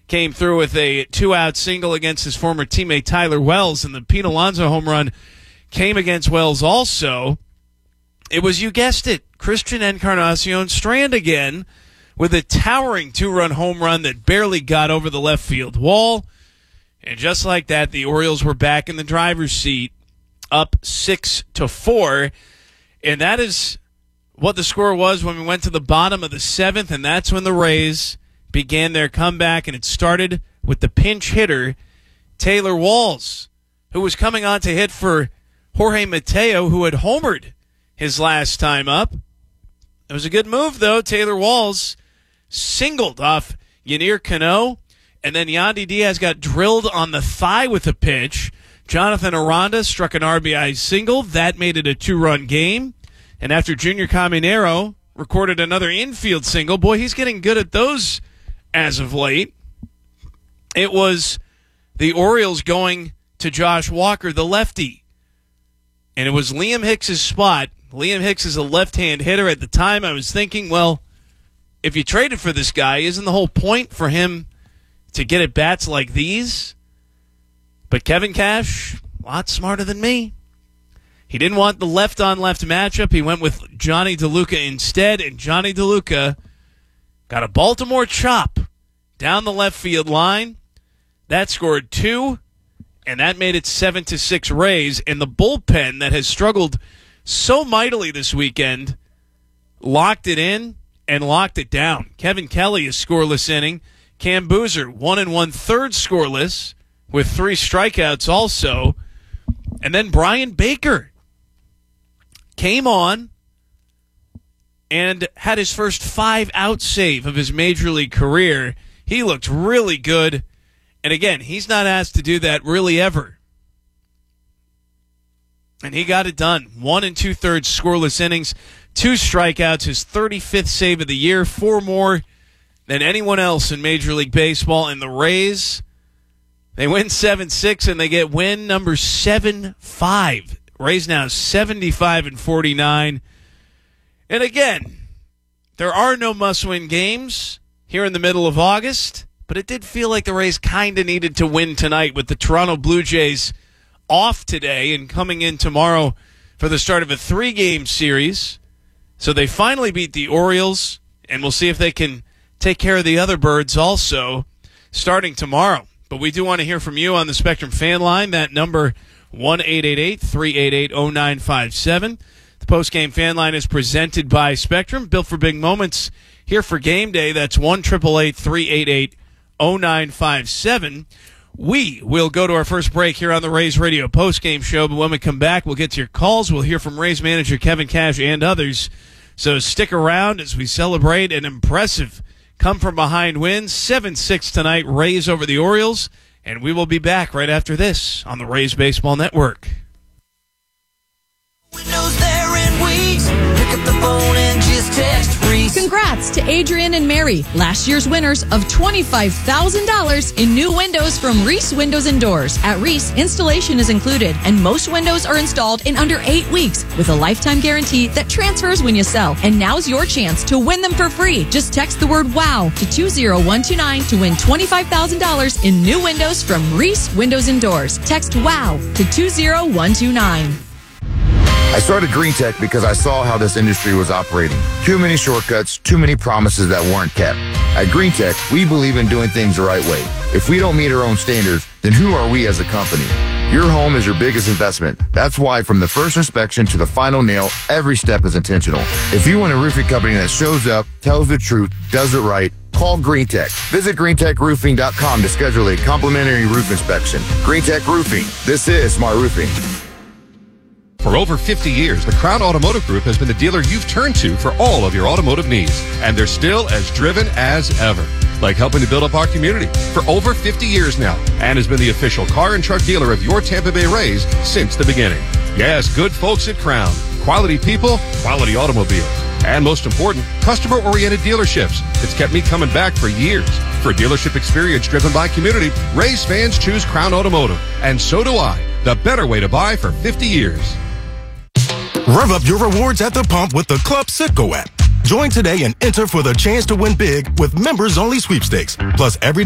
came through with a 2-out single against his former teammate Tyler Wells, and the Pete Alonso home run came against Wells also. It was, you guessed it, Christian Encarnacion Strand again with a towering 2-run home run that barely got over the left field wall. And just like that, the Orioles were back in the driver's seat, up 6-4. And that is what the score was when we went to the bottom of the 7th, and that's when the Rays began their comeback, and it started with the pinch hitter, Taylor Walls, who was coming on to hit for Jorge Mateo, who had homered his last time up. It was a good move, though. Taylor Walls singled off Yennier Cano, and then Yandy Diaz got drilled on the thigh with a pitch. Jonathan Aranda struck an RBI single. That made it a 2-run game. And after Junior Caminero recorded another infield single, boy, he's getting good at those as of late. It was the Orioles going to Josh Walker, the lefty. And it was Liam Hicks' spot. Liam Hicks is a left-hand hitter. At the time, I was thinking, well, if you traded for this guy, isn't the whole point for him to get at bats like these? But Kevin Cash, a lot smarter than me. He didn't want the left-on-left matchup. He went with Johnny DeLuca instead, and Johnny DeLuca got a Baltimore chop down the left field line. That scored 2, and that made it 7-6 Rays. And the bullpen that has struggled so mightily this weekend locked it in and locked it down. Kevin Kelly is scoreless inning. Cam Boozer, 1 1/3 scoreless with 3 strikeouts also. And then Brian Baker came on and had his first 5-out save of his major league career. He looked really good. And again, he's not asked to do that really ever. And he got it done. 1 2/3 scoreless innings, 2 strikeouts, his 35th save of the year, 4 more than anyone else in Major League Baseball. And the Rays, they win 7-6, and they get win number 7-5. Rays now 75-49. And again, there are no must-win games here in the middle of August, but it did feel like the Rays kind of needed to win tonight with the Toronto Blue Jays off today and coming in tomorrow for the start of a 3-game series. So they finally beat the Orioles, and we'll see if they can take care of the other birds also starting tomorrow. But we do want to hear from you on the Spectrum fan line. That number, 1-888-388-0957. The postgame fan line is presented by Spectrum, built for big moments. Here for game day, that's 1-888-388-0957. We will go to our first break here on the Rays Radio postgame show, but when we come back, we'll get to your calls. We'll hear from Rays manager Kevin Cash and others. So stick around as we celebrate an impressive come-from-behind win, 7-6 tonight, Rays over the Orioles, and we will be back right after this on the Rays Baseball Network. Windows there in weeks. Pick up the phone and just text Reese. Congrats to Adrian and Mary, last year's winners of $25,000 in new windows from Reese Windows and Doors. At Reese, installation is included, and most windows are installed in under 8 weeks with a lifetime guarantee that transfers when you sell. And now's your chance to win them for free. Just text the word WOW to 20129 to win $25,000 in new windows from Reese Windows and Doors. Text WOW to 20129. I started GreenTech because I saw how this industry was operating. Too many shortcuts, too many promises that weren't kept. At GreenTech, we believe in doing things the right way. If we don't meet our own standards, then who are we as a company? Your home is your biggest investment. That's why from the first inspection to the final nail, every step is intentional. If you want a roofing company that shows up, tells the truth, does it right, call GreenTech. Visit greentechroofing.com to schedule a complimentary roof inspection. GreenTech Roofing. This is smart roofing. For over 50 years, the Crown Automotive Group has been the dealer you've turned to for all of your automotive needs. And they're still as driven as ever. Like helping to build up our community for over 50 years now. And has been the official car and truck dealer of your Tampa Bay Rays since the beginning. Yes, good folks at Crown. Quality people, quality automobiles. And most important, customer-oriented dealerships. It's kept me coming back for years. For dealership experience driven by community, Rays fans choose Crown Automotive. And so do I. The better way to buy for 50 years. Rev up your rewards at the pump with the Club Citgo app. Join today and enter for the chance to win big with members-only sweepstakes. Plus, every